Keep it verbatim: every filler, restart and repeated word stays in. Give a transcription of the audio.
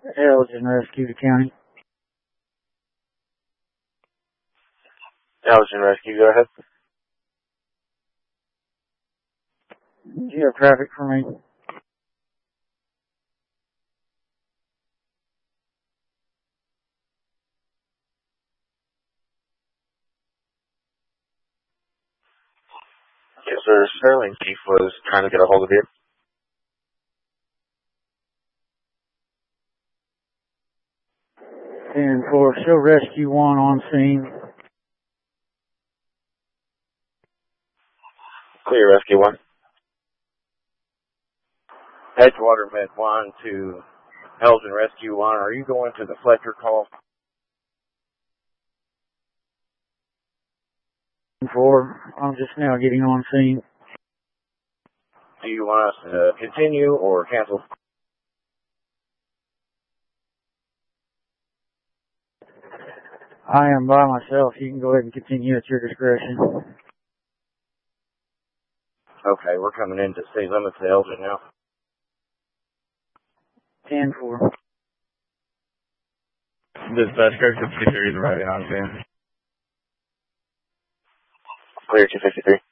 Elgin Rescue to County. Elgin Rescue, go ahead. Do you have traffic for me? Yes, sir. Sterling Chief was trying to get a hold of you. And for show rescue one on scene. Clear, Rescue one. Edgewater Med one to Elgin Rescue one. Are you going to the Fletcher call? Four, I'm just now getting on scene. Do you want us to continue or cancel? I am by myself. You can go ahead and continue at your discretion. Okay, we're coming into state limits to Elgin now. ten four. Dispatch, Kirk fifty-three is right behind you. Clear two fifty-three.